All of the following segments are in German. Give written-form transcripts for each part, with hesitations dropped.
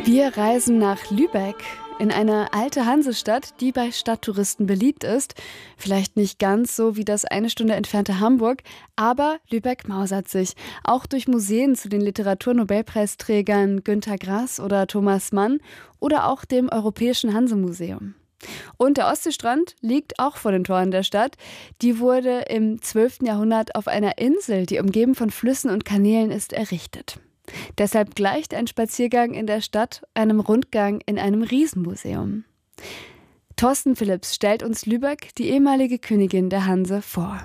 Wir reisen nach Lübeck, in eine alte Hansestadt, die bei Stadttouristen beliebt ist. Vielleicht nicht ganz so wie das eine Stunde entfernte Hamburg, aber Lübeck mausert sich. Auch durch Museen zu den Literaturnobelpreisträgern Günter Grass oder Thomas Mann oder auch dem Europäischen Hansemuseum. Und der Ostseestrand liegt auch vor den Toren der Stadt. Die wurde im 12. Jahrhundert auf einer Insel, die umgeben von Flüssen und Kanälen ist, errichtet. Deshalb gleicht ein Spaziergang in der Stadt einem Rundgang in einem Riesenmuseum. Thorsten Philipps stellt uns Lübeck, die ehemalige Königin der Hanse, vor.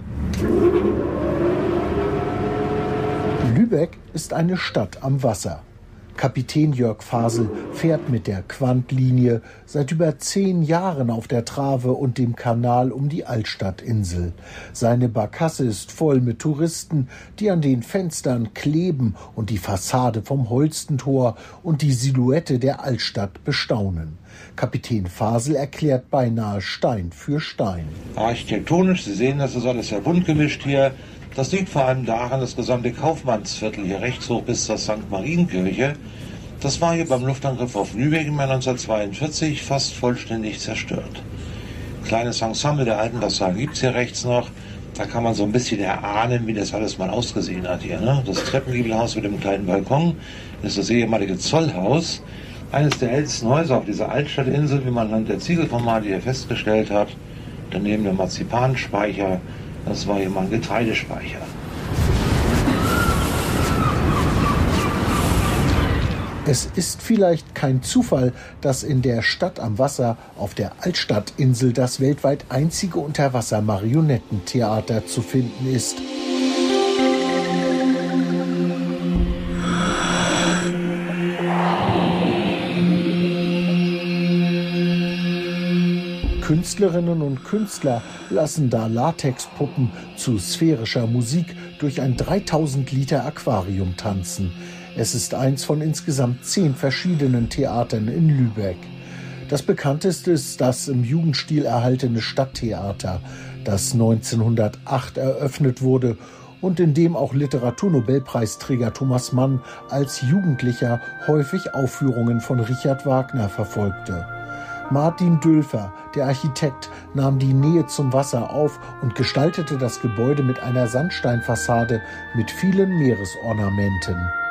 Lübeck ist eine Stadt am Wasser. Kapitän Jörg Fasel fährt mit der Quandt-Linie seit über 10 Jahren auf der Trave und dem Kanal um die Altstadtinsel. Seine Barkasse ist voll mit Touristen, die an den Fenstern kleben und die Fassade vom Holstentor und die Silhouette der Altstadt bestaunen. Kapitän Fasel erklärt beinahe Stein für Stein. Architektonisch, Sie sehen, das ist alles sehr bunt gemischt hier. Das liegt vor allem daran, das gesamte Kaufmannsviertel hier rechts hoch bis zur St. Marienkirche, das war hier beim Luftangriff auf Lübeck im Jahr 1942 fast vollständig zerstört. Kleines Ensemble der alten Fassade gibt es hier rechts noch. Da kann man so ein bisschen erahnen, wie das alles mal ausgesehen hat hier. Ne? Das Treppengiebelhaus mit dem kleinen Balkon ist das ehemalige Zollhaus. Eines der ältesten Häuser auf dieser Altstadtinsel, wie man anhand der Ziegelformate hier festgestellt hat. Daneben der Marzipanspeicher. Das war hier mal ein Getreidespeicher. Es ist vielleicht kein Zufall, dass in der Stadt am Wasser auf der Altstadtinsel das weltweit einzige Unterwasser-Marionettentheater zu finden ist. Künstlerinnen und Künstler lassen da Latexpuppen zu sphärischer Musik durch ein 3000 Liter Aquarium tanzen. Es ist eins von insgesamt 10 verschiedenen Theatern in Lübeck. Das bekannteste ist das im Jugendstil erhaltene Stadttheater, das 1908 eröffnet wurde und in dem auch Literaturnobelpreisträger Thomas Mann als Jugendlicher häufig Aufführungen von Richard Wagner verfolgte. Martin Dülfer, der Architekt, nahm die Nähe zum Wasser auf und gestaltete das Gebäude mit einer Sandsteinfassade mit vielen Meeresornamenten.